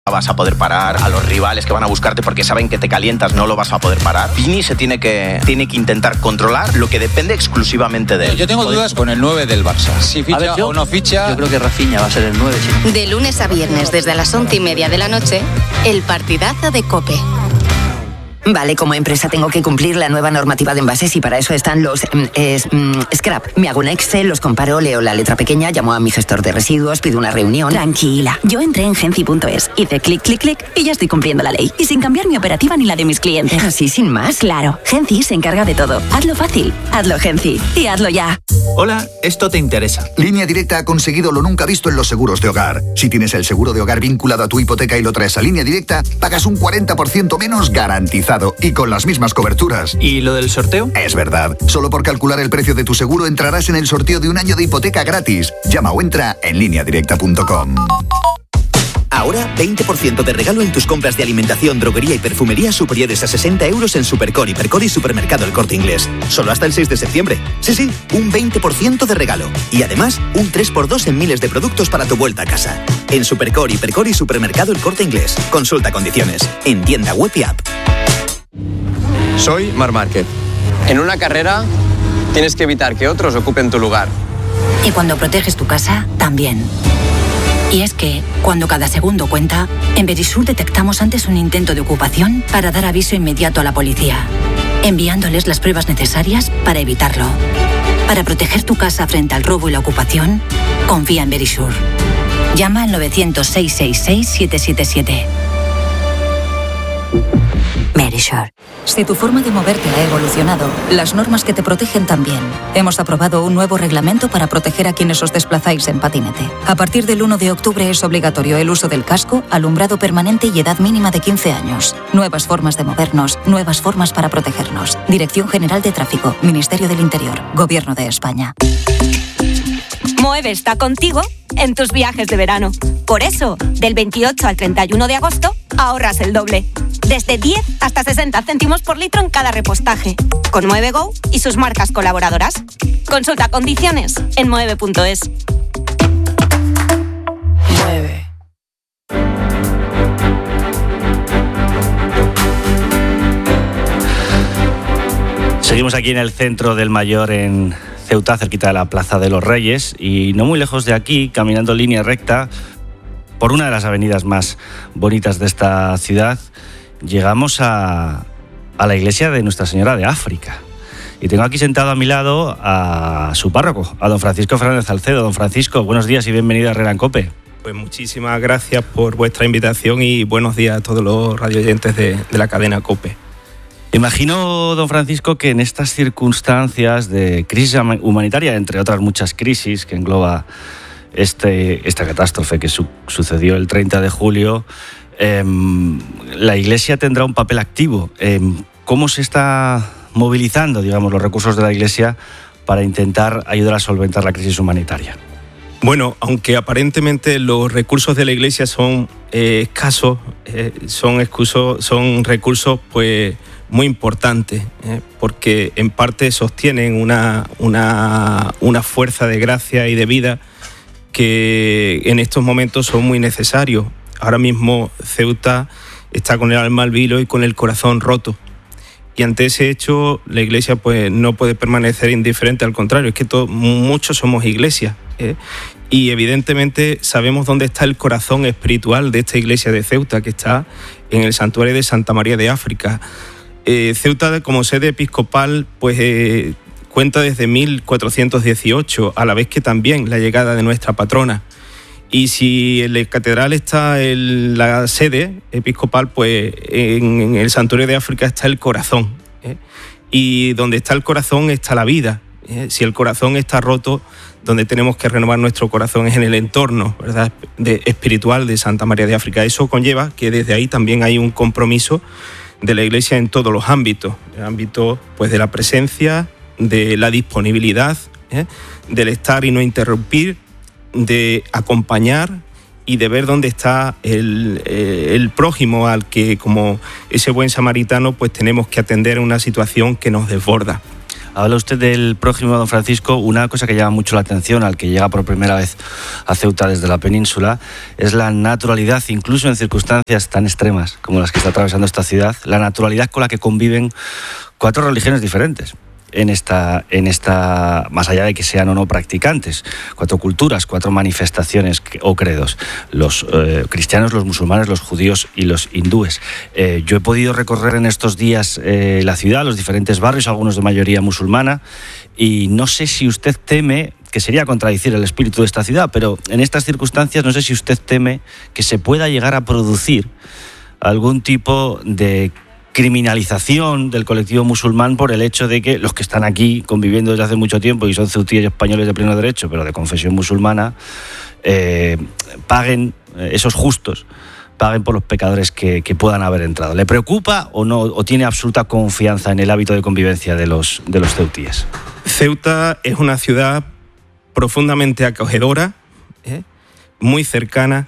vas a poder parar, a los rivales que van a buscarte porque saben que te calientas no lo vas a poder parar. Vini se tiene que intentar controlar lo que depende exclusivamente de él. Yo tengo dudas con el 9 del Barça. Si ficha o no ficha... Yo creo que Rafinha va a ser el 9. Sí. De lunes a viernes desde las 11:30 de la noche, el partidazo de COPE. Vale, como empresa tengo que cumplir la nueva normativa de envases y para eso están los scrap. Me hago un Excel, los comparo, leo la letra pequeña, llamo a mi gestor de residuos, pido una reunión. Tranquila, yo entré en Genci.es, hice clic, clic, clic y ya estoy cumpliendo la ley. Y sin cambiar mi operativa ni la de mis clientes. ¿Así sin más? Claro, Genci se encarga de todo. Hazlo fácil, hazlo Genci y hazlo ya. Hola, esto te interesa. Línea Directa ha conseguido lo nunca visto en los seguros de hogar. Si tienes el seguro de hogar vinculado a tu hipoteca y lo traes a Línea Directa, pagas un 40% menos garantizado y con las mismas coberturas. ¿Y lo del sorteo? Es verdad. Solo por calcular el precio de tu seguro entrarás en el sorteo de un año de hipoteca gratis. Llama o entra en lineadirecta.com. Ahora, 20% de regalo en tus compras de alimentación, droguería y perfumería superiores a 60 euros en Supercor, Hipercor y Supermercado El Corte Inglés. Solo hasta el 6 de septiembre. Sí, un 20% de regalo. Y además, un 3x2 en miles de productos para tu vuelta a casa. En Supercor, Hipercor y Supermercado El Corte Inglés. Consulta condiciones. En tienda web y app. Soy Marc Márquez. En una carrera tienes que evitar que otros ocupen tu lugar. Y cuando proteges tu casa, también. Y es que, cuando cada segundo cuenta, en Verisur detectamos antes un intento de ocupación para dar aviso inmediato a la policía, enviándoles las pruebas necesarias para evitarlo. Para proteger tu casa frente al robo y la ocupación, confía en Verisur. Llama al 900-666-777. Verisur. Si tu forma de moverte ha evolucionado, las normas que te protegen también. Hemos aprobado un nuevo reglamento para proteger a quienes os desplazáis en patinete. A partir del 1 de octubre es obligatorio el uso del casco, alumbrado permanente y edad mínima de 15 años. Nuevas formas de movernos, nuevas formas para protegernos. Dirección General de Tráfico, Ministerio del Interior, Gobierno de España. Moeve está contigo en tus viajes de verano. Por eso, del 28 al 31 de agosto, ahorras el doble. Desde 10 hasta 60 céntimos por litro en cada repostaje. Con Moeve Go y sus marcas colaboradoras. Consulta condiciones en moeve.es. Mueve. Seguimos aquí en el centro del Mayor, en Ceuta, cerquita de la Plaza de los Reyes, y no muy lejos de aquí, caminando en línea recta por una de las avenidas más bonitas de esta ciudad, llegamos a la iglesia de Nuestra Señora de África. Y tengo aquí sentado a mi lado a su párroco, a don Francisco Fernández Salcedo. Don Francisco, buenos días y bienvenido a Herrera en COPE. Pues muchísimas gracias por vuestra invitación y buenos días a todos los radioyentes de la cadena COPE. Imagino, don Francisco, que en estas circunstancias de crisis humanitaria, entre otras muchas crisis que engloba esta catástrofe que sucedió el 30 de julio, la Iglesia tendrá un papel activo. ¿Cómo se está movilizando, digamos, los recursos de la Iglesia para intentar ayudar a solventar la crisis humanitaria? Bueno, aunque aparentemente los recursos de la Iglesia son escasos, son recursos pues muy importantes, porque en parte sostienen una fuerza de gracia y de vida que en estos momentos son muy necesarios. Ahora mismo Ceuta está con el alma al vilo y con el corazón roto. Y ante ese hecho la Iglesia pues no puede permanecer indiferente, al contrario, es que muchos somos Iglesia. Y evidentemente sabemos dónde está el corazón espiritual de esta Iglesia de Ceuta, que está en el santuario de Santa María de África. Ceuta, como sede episcopal, pues cuenta desde 1418, a la vez que también la llegada de nuestra patrona. Y si en la catedral está la sede episcopal, pues en el santuario de África está el corazón. Y donde está el corazón está la vida. Si el corazón está roto, donde tenemos que renovar nuestro corazón es en el entorno, ¿verdad?, espiritual de Santa María de África. Eso conlleva que desde ahí también hay un compromiso de la Iglesia en todos los ámbitos. El ámbito pues de la presencia, de la disponibilidad, del estar y no interrumpir, de acompañar y de ver dónde está el prójimo al que, como ese buen samaritano, pues tenemos que atender a una situación que nos desborda. Habla usted del prójimo, don Francisco. Una cosa que llama mucho la atención al que llega por primera vez a Ceuta desde la península es la naturalidad, incluso en circunstancias tan extremas como las que está atravesando esta ciudad, la naturalidad con la que conviven 4 religiones diferentes. En esta, más allá de que sean o no practicantes, 4 culturas, 4 manifestaciones o credos, los cristianos, los musulmanes, los judíos y los hindúes. Yo he podido recorrer en estos días la ciudad, los diferentes barrios, algunos de mayoría musulmana, y no sé si usted teme, que sería contradecir el espíritu de esta ciudad, pero en estas circunstancias no sé si usted teme que se pueda llegar a producir algún tipo de criminalización del colectivo musulmán por el hecho de que los que están aquí conviviendo desde hace mucho tiempo y son ceutíes españoles de pleno derecho, pero de confesión musulmana, paguen, esos justos, paguen por los pecadores que puedan haber entrado. ¿Le preocupa o no, o tiene absoluta confianza en el hábito de convivencia de los ceutíes? Ceuta es una ciudad profundamente acogedora, muy cercana,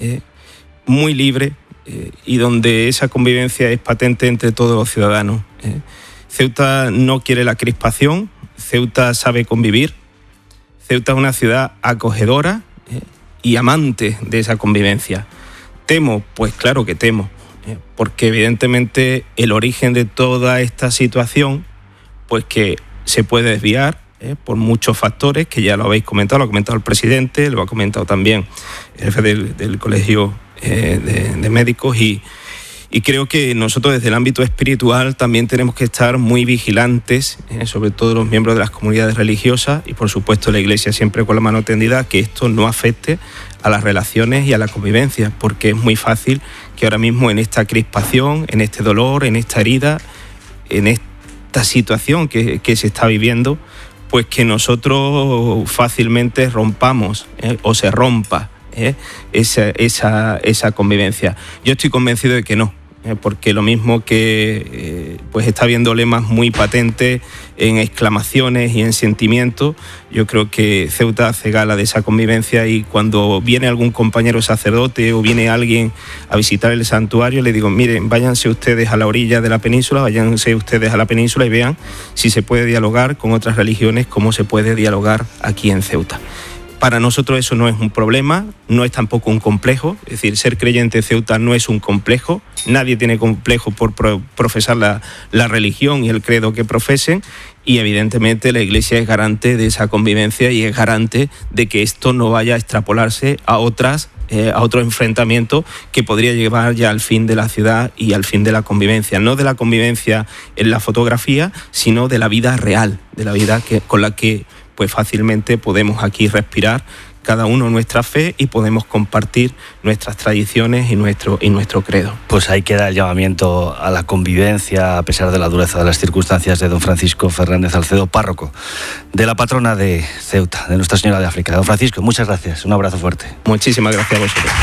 muy libre, y donde esa convivencia es patente entre todos los ciudadanos. Ceuta no quiere la crispación, Ceuta sabe convivir, Ceuta es una ciudad acogedora y amante de esa convivencia. ¿Temo? Pues claro que temo, porque evidentemente el origen de toda esta situación, pues que se puede desviar por muchos factores, que ya lo habéis comentado, lo ha comentado el presidente, lo ha comentado también el jefe del colegio de médicos, y creo que nosotros desde el ámbito espiritual también tenemos que estar muy vigilantes, sobre todo los miembros de las comunidades religiosas y por supuesto la Iglesia siempre con la mano tendida, que esto no afecte a las relaciones y a la convivencia, porque es muy fácil que ahora mismo en esta crispación, en este dolor, en esta herida, en esta situación que se está viviendo, pues que nosotros fácilmente rompamos o se rompa esa convivencia. Yo estoy convencido de que no, porque lo mismo que pues está habiendo lemas muy patentes en exclamaciones y en sentimientos, yo creo que Ceuta hace gala de esa convivencia, y cuando viene algún compañero sacerdote o viene alguien a visitar el santuario, le digo, miren, váyanse ustedes a la orilla de la península, váyanse ustedes a la península y vean si se puede dialogar con otras religiones, cómo se puede dialogar aquí en Ceuta. Para nosotros eso no es un problema, no es tampoco un complejo, es decir, ser creyente en Ceuta no es un complejo, nadie tiene complejo por profesar la religión y el credo que profesen, y evidentemente la Iglesia es garante de esa convivencia y es garante de que esto no vaya a extrapolarse a otro enfrentamiento que podría llevar ya al fin de la ciudad y al fin de la convivencia, no de la convivencia en la fotografía, sino de la vida real, de la vida con la que pues fácilmente podemos aquí respirar cada uno nuestra fe y podemos compartir nuestras tradiciones y nuestro credo. Pues ahí queda el llamamiento a la convivencia a pesar de la dureza de las circunstancias de don Francisco Fernández Salcedo, párroco de la patrona de Ceuta, de Nuestra Señora de África. Don Francisco, muchas gracias, un abrazo fuerte. Muchísimas gracias a vosotros.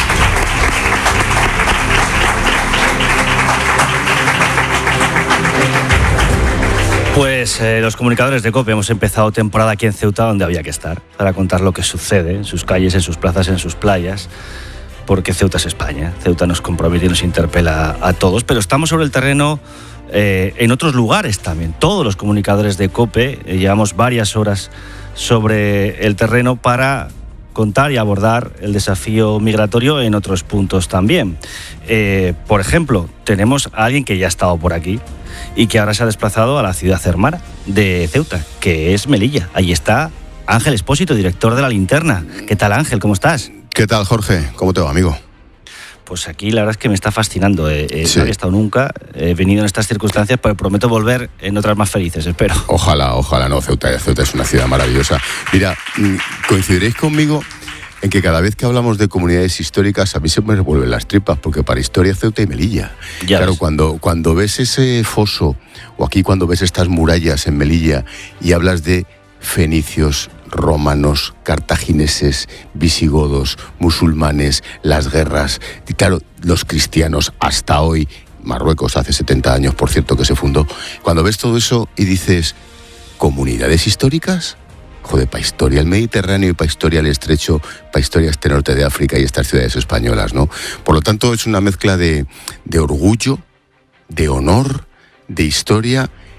Pues los comunicadores de COPE hemos empezado temporada aquí en Ceuta, donde había que estar, para contar lo que sucede en sus calles, en sus plazas, en sus playas, porque Ceuta es España. Ceuta nos compromete y nos interpela a todos, pero estamos sobre el terreno en otros lugares también. Todos los comunicadores de COPE llevamos varias horas sobre el terreno para contar y abordar el desafío migratorio en otros puntos también. Por ejemplo, tenemos a alguien que ya ha estado por aquí y que ahora se ha desplazado a la ciudad hermana de Ceuta, que es Melilla. Ahí está Ángel Espósito, director de La Linterna. ¿Qué tal, Ángel? ¿Cómo estás? ¿Qué tal, Jorge? ¿Cómo te va, amigo? Pues aquí la verdad es que me está fascinando. Sí. No había estado nunca, he venido en estas circunstancias, pero prometo volver en otras más felices, espero. Ojalá no. Ceuta es una ciudad maravillosa. Mira, coincidiréis conmigo en que cada vez que hablamos de comunidades históricas a mí se me revuelven las tripas, porque para historia Ceuta y Melilla. Ya claro, cuando ves ese foso, o aquí cuando ves estas murallas en Melilla y hablas de fenicios, romanos, cartagineses, visigodos, musulmanes, las guerras, y claro, los cristianos hasta hoy, Marruecos hace 70 años, por cierto, que se fundó. Cuando ves todo eso y dices, ¿comunidades históricas? Joder, para historia el Mediterráneo y para historia el Estrecho, para historia este norte de África y estas ciudades españolas, ¿no? Por lo tanto, es una mezcla de orgullo, de honor, de historia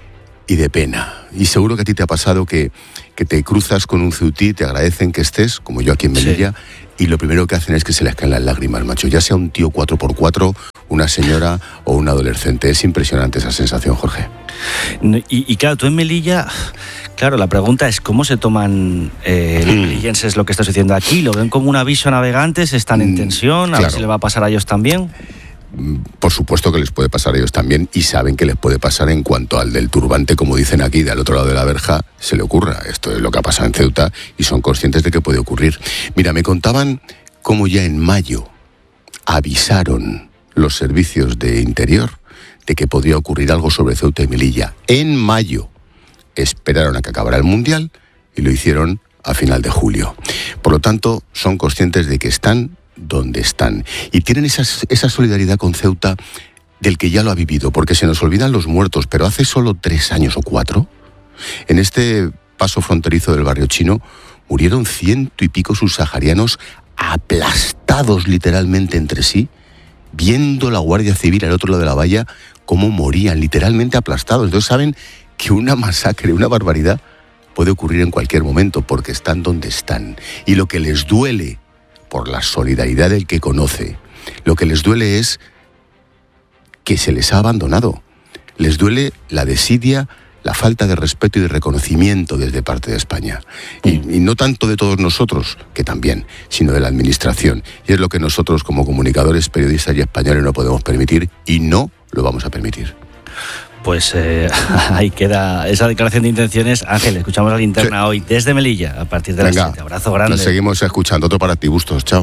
y de pena. Y seguro que a ti te ha pasado que te cruzas con un ceutí, te agradecen que estés, como yo aquí en Melilla, y lo primero que hacen es que se les caen las lágrimas, macho. Ya sea un tío 4x4, una señora o un adolescente. Es impresionante esa sensación, Jorge. Y claro, tú en Melilla, claro, la pregunta es cómo se toman los melillenses lo que estás diciendo aquí. ¿Lo ven como un aviso a navegantes? ¿Están en tensión? ¿A ver si le va a pasar a ellos también? Por supuesto que les puede pasar a ellos también, y saben que les puede pasar en cuanto al del turbante, como dicen aquí, del otro lado de la verja, se le ocurra. Esto es lo que ha pasado en Ceuta y son conscientes de que puede ocurrir. Mira, me contaban cómo ya en mayo avisaron los servicios de Interior de que podría ocurrir algo sobre Ceuta y Melilla. En mayo esperaron a que acabara el Mundial y lo hicieron a final de julio. Por lo tanto, son conscientes de que están donde están. Y tienen esa solidaridad con Ceuta del que ya lo ha vivido, porque se nos olvidan los muertos, pero hace solo 3 años o 4, en este paso fronterizo del barrio chino, murieron 100 y pico subsaharianos aplastados literalmente entre sí, viendo la Guardia Civil al otro lado de la valla cómo morían, literalmente aplastados. Entonces saben que una masacre, una barbaridad, puede ocurrir en cualquier momento, porque están donde están. Y lo que les duele, por la solidaridad del que conoce, lo que les duele es que se les ha abandonado. Les duele la desidia, la falta de respeto y de reconocimiento desde parte de España. Y no tanto de todos nosotros, que también, sino de la Administración. Y es lo que nosotros, como comunicadores, periodistas y españoles, no podemos permitir, y no lo vamos a permitir. Pues ahí queda esa declaración de intenciones. Ángel, escuchamos a Linterna hoy desde Melilla a partir de las 7. Abrazo grande. Nos seguimos escuchando. Otro para ti, Bustos. Chao.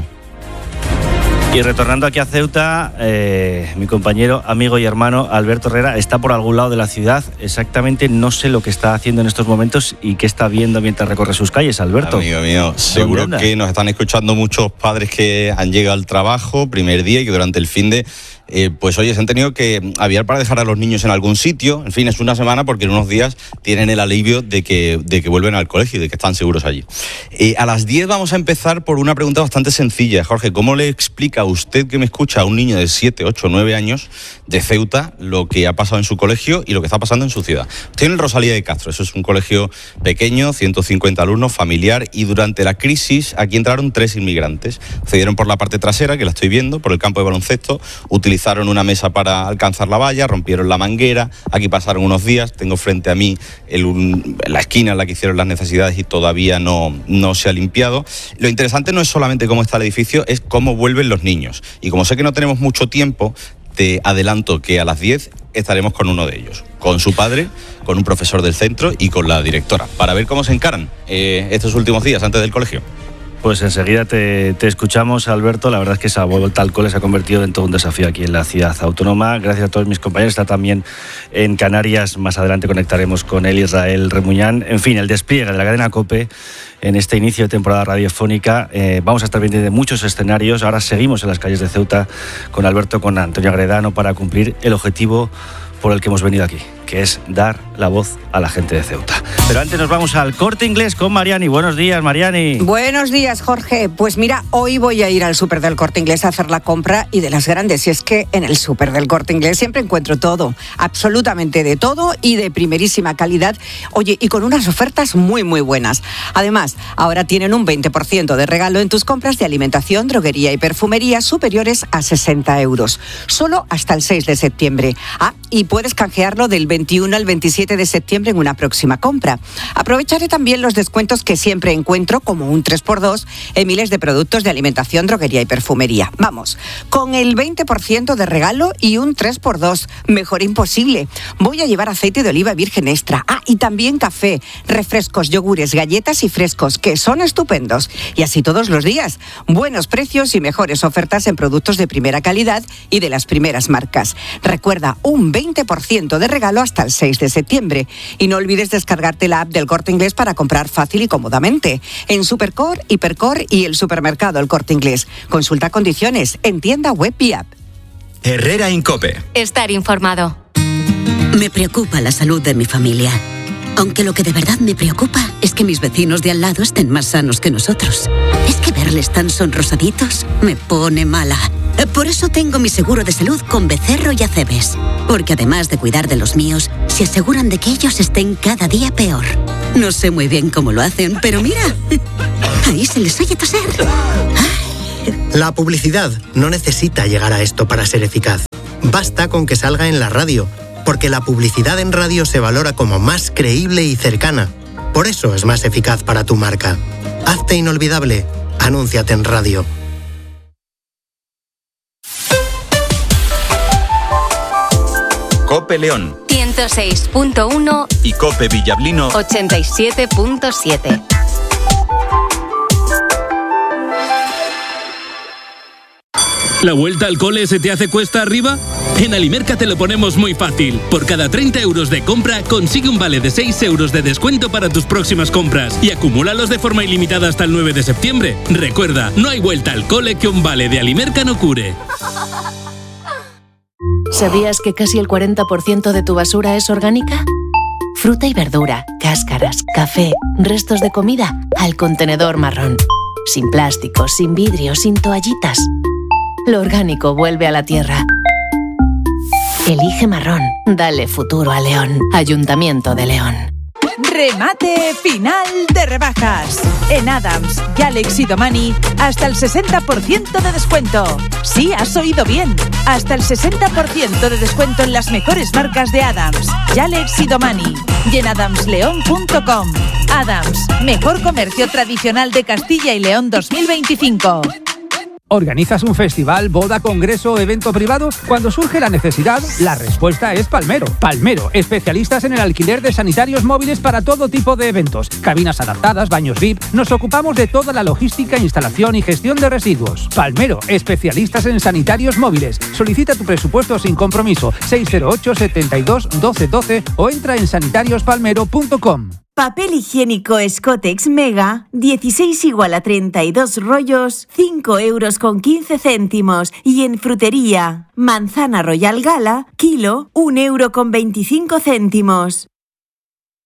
Y retornando aquí a Ceuta, mi compañero, amigo y hermano Alberto Herrera está por algún lado de la ciudad. Exactamente no sé lo que está haciendo en estos momentos y qué está viendo mientras recorre sus calles, Alberto. Amigo mío, seguro que nos están escuchando muchos padres que han llegado al trabajo primer día y que durante el finde pues oye, se han tenido que aviar para dejar a los niños en algún sitio. En fin, es una semana porque en unos días tienen el alivio de que vuelven al colegio y de que están seguros allí. A las 10 vamos a empezar por una pregunta bastante sencilla. Jorge, ¿cómo le explica a usted que me escucha a un niño de 7, 8, 9 años de Ceuta lo que ha pasado en su colegio y lo que está pasando en su ciudad? Estoy en el Rosalía de Castro. Eso es un colegio pequeño, 150 alumnos, familiar, y durante la crisis aquí entraron 3 inmigrantes. Accedieron por la parte trasera, que la estoy viendo, por el campo de baloncesto, utilizaron una mesa para alcanzar la valla, rompieron la manguera. Aquí pasaron unos días, tengo frente a mí la esquina en la que hicieron las necesidades y todavía no se ha limpiado. Lo interesante no es solamente cómo está el edificio, es cómo vuelven los niños. Y como sé que no tenemos mucho tiempo, te adelanto que a las 10 estaremos con uno de ellos, con su padre, con un profesor del centro y con la directora, para ver cómo se encaran estos últimos días antes del colegio. Pues enseguida te escuchamos, Alberto. La verdad es que esa vuelta al cole se ha convertido en todo un desafío aquí en la ciudad autónoma. Gracias a todos mis compañeros. Está también en Canarias. Más adelante conectaremos con él, Israel Remuñán. En fin, el despliegue de la cadena COPE en este inicio de temporada radiofónica. Vamos a estar pendientes de muchos escenarios. Ahora seguimos en las calles de Ceuta con Alberto, con Antonio Agredano, para cumplir el objetivo por el que hemos venido aquí, que es dar la voz a la gente de Ceuta. Pero antes nos vamos al Corte Inglés con Mariani. Buenos días, Mariani. Buenos días, Jorge. Pues mira, hoy voy a ir al súper del Corte Inglés a hacer la compra, y de las grandes. Y es que en el súper del Corte Inglés siempre encuentro todo, absolutamente de todo, y de primerísima calidad. Oye, y con unas ofertas muy, muy buenas. Además, ahora tienen un 20% de regalo en tus compras de alimentación, droguería y perfumería superiores a 60 euros. Solo hasta el 6 de septiembre. Y puedes canjearlo del 21 al 27 de septiembre en una próxima compra. Aprovecharé también los descuentos que siempre encuentro, como un 3x2 en miles de productos de alimentación, droguería y perfumería. Vamos, con el 20% de regalo y un 3x2. Mejor imposible. Voy a llevar aceite de oliva virgen extra. Y también café, refrescos, yogures, galletas y frescos, que son estupendos. Y así todos los días. Buenos precios y mejores ofertas en productos de primera calidad y de las primeras marcas. Recuerda, un 20% de regalo hasta el 6 de septiembre. Y no olvides descargarte la app del Corte Inglés para comprar fácil y cómodamente. En Supercor, Hipercor y el supermercado El Corte Inglés. Consulta condiciones en tienda web y app. Herrera en COPE. Estar informado. Me preocupa la salud de mi familia. Aunque lo que de verdad me preocupa es que mis vecinos de al lado estén más sanos que nosotros. Es que verles tan sonrosaditos me pone mala. Por eso tengo mi seguro de salud con Becerro y Acebes. Porque además de cuidar de los míos, se aseguran de que ellos estén cada día peor. No sé muy bien cómo lo hacen, pero mira, ahí se les oye toser. La publicidad no necesita llegar a esto para ser eficaz. Basta con que salga en la radio, porque la publicidad en radio se valora como más creíble y cercana. Por eso es más eficaz para tu marca. Hazte inolvidable. Anúnciate en radio. Cope León 106.1 y Cope Villablino 87.7. ¿La vuelta al cole se te hace cuesta arriba? En Alimerca te lo ponemos muy fácil. Por cada 30 euros de compra, consigue un vale de 6 euros de descuento para tus próximas compras y acumúlalos de forma ilimitada hasta el 9 de septiembre. Recuerda, no hay vuelta al cole que un vale de Alimerca no cure. ¿Sabías que casi el 40% de tu basura es orgánica? Fruta y verdura, cáscaras, café, restos de comida, al contenedor marrón. Sin plástico, sin vidrio, sin toallitas. Lo orgánico vuelve a la tierra. Elige marrón. Dale futuro a León. Ayuntamiento de León. Remate final de rebajas. En Adams, Yalex y Domani, hasta el 60% de descuento. Sí, has oído bien. Hasta el 60% de descuento en las mejores marcas de Adams, Yalex y Domani. Y en adamsleon.com. Adams, mejor comercio tradicional de Castilla y León 2025. ¿Organizas un festival, boda, congreso o evento privado? Cuando surge la necesidad, la respuesta es Palmero. Palmero, especialistas en el alquiler de sanitarios móviles para todo tipo de eventos. Cabinas adaptadas, baños VIP. Nos ocupamos de toda la logística, instalación y gestión de residuos. Palmero, especialistas en sanitarios móviles. Solicita tu presupuesto sin compromiso. 608 72 12 12 o entra en sanitariuspalmero.com. Papel higiénico Scottex Mega, 16 igual a 32 rollos, 5 euros con 15 céntimos. Y en frutería, manzana Royal Gala, kilo, 1 euro con 25 céntimos.